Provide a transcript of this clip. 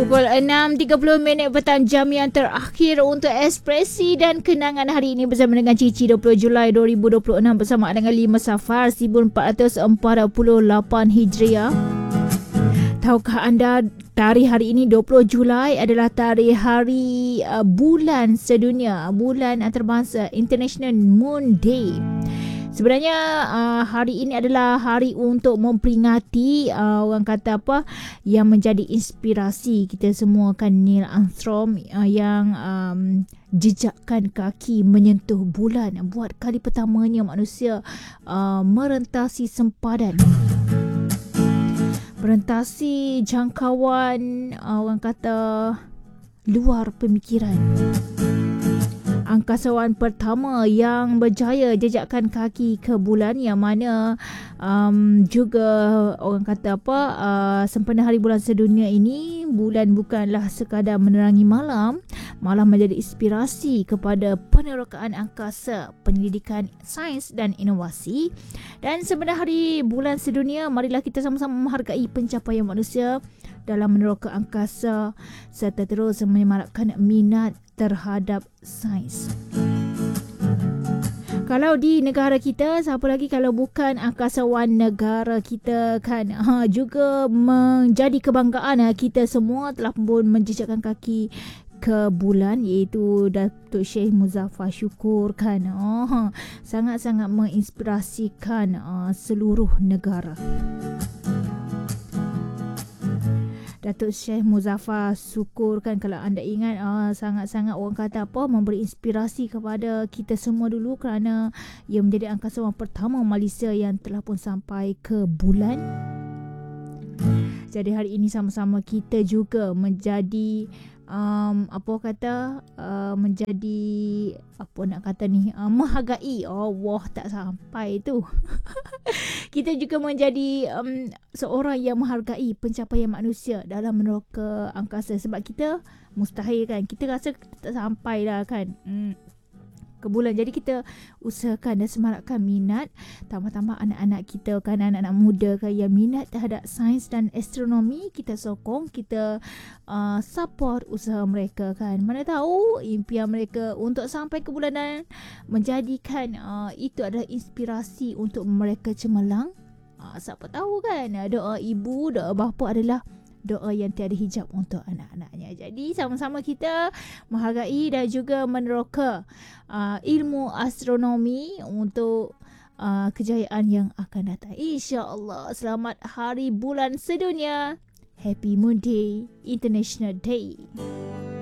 Pukul 6.30 petang, jam yang terakhir untuk ekspresi dan kenangan hari ini bersama dengan Cici 20 Julai 2026 bersama dengan 5 Safar 1448 Hijriah. Tahukah anda tarikh hari ini 20 Julai adalah tarikh hari bulan sedunia, bulan antarabangsa, International Moon Day. Sebenarnya hari ini adalah hari untuk memperingati orang kata apa yang menjadi inspirasi kita semua kan, Neil Armstrong yang jejakkan kaki menyentuh bulan. Buat kali pertamanya manusia merentasi sempadan, merentasi jangkauan orang kata luar pemikiran. Angkasawan pertama yang berjaya jejakkan kaki ke bulan, yang mana juga orang kata apa sempena hari bulan sedunia ini, bulan bukanlah sekadar menerangi malam, malah menjadi inspirasi kepada penerokaan angkasa, penyelidikan sains dan inovasi. Dan sempena hari bulan sedunia, marilah kita sama-sama menghargai pencapaian manusia dalam meneroka angkasa serta terus menyemarakkan minat terhadap sains. Kalau di negara kita, siapa lagi kalau bukan angkasawan negara kita kan, juga menjadi kebanggaan kita semua telah pun menjejakkan kaki ke bulan, iaitu Datuk Syekh Muzaffar Shukr kan. Sangat-sangat menginspirasikan seluruh negara. Datuk Syekh Muzaffar Shukr kan, kalau anda ingat, sangat-sangat orang kata apa, memberi inspirasi kepada kita semua dulu, kerana ia menjadi angkasawan pertama Malaysia yang telah pun sampai ke bulan. Jadi hari ini sama-sama kita juga menjadi menjadi apa nak kata ni, menghargai. Allah, tak sampai tu. Kita juga menjadi seorang yang menghargai pencapaian manusia dalam meneroka angkasa. Sebab kita mustahil kan, kita rasa kita tak sampai lah kan ke bulan. Jadi kita usahakan dan semarakkan minat, tambah-tambah anak-anak kita kan, anak-anak muda kan yang minat terhadap sains dan astronomi, kita sokong, kita support usaha mereka kan. Mana tahu impian mereka untuk sampai ke bulan dan menjadikan itu adalah inspirasi untuk mereka cemerlang. Siapa tahu kan, doa ibu, doa bapa adalah doa yang tiada hijab untuk anak-anaknya. Jadi sama-sama kita menghargai dan juga meneroka ilmu astronomi untuk kejayaan yang akan datang, insya-Allah. Selamat Hari Bulan Sedunia. Happy Moon Day, International Day.